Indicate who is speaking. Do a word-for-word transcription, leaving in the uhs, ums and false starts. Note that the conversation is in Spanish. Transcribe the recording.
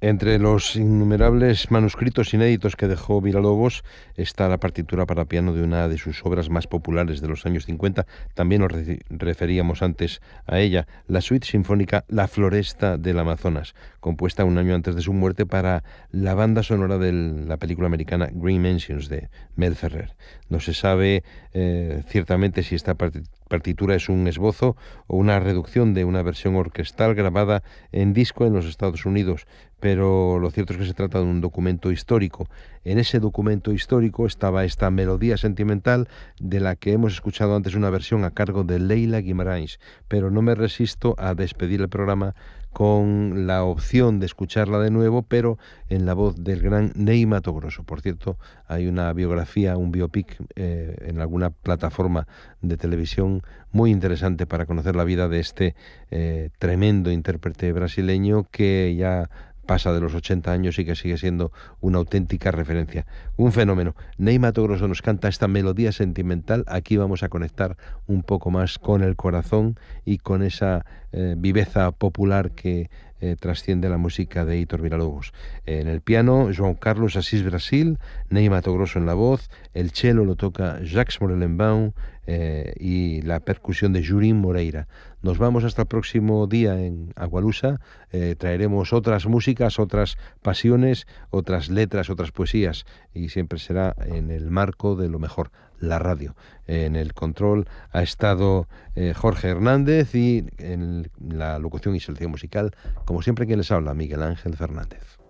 Speaker 1: Entre los innumerables manuscritos inéditos que dejó Villalobos está la partitura para piano de una de sus obras más populares de los años cincuenta. También nos re- referíamos antes a ella, la suite sinfónica La Floresta del Amazonas, compuesta un año antes de su muerte para la banda sonora de la película americana Green Mansions de Mel Ferrer. No se sabe eh, ciertamente si esta partitura partitura es un esbozo o una reducción de una versión orquestal grabada en disco en los Estados Unidos, pero lo cierto es que se trata de un documento histórico. En ese documento histórico estaba esta melodía sentimental de la que hemos escuchado antes una versión a cargo de Leila Guimarães, pero no me resisto a despedir el programa con la opción de escucharla de nuevo, pero en la voz del gran Ney Matogrosso. Por cierto, hay una biografía, un biopic eh, en alguna plataforma de televisión muy interesante para conocer la vida de este eh, tremendo intérprete brasileño que ya pasa de los ochenta años y que sigue siendo una auténtica referencia. Un fenómeno. Ney Matogrosso nos canta esta melodía sentimental. Aquí vamos a conectar un poco más con el corazón y con esa eh, viveza popular que eh, trasciende la música de Heitor Villa-Lobos. En el piano, João Carlos Assis Brasil, Ney Matogrosso en la voz, el cello lo toca Jacques Morellenbaum eh, y la percusión de Jurín Moreira. Nos vamos hasta el próximo día en Agualusa. Eh, traeremos otras músicas, otras pasiones, otras letras, otras poesías, y siempre será en el marco de lo mejor, la radio. En el control ha estado eh, Jorge Hernández y en la locución y selección musical, como siempre, quien les habla, Miguel Ángel Fernández.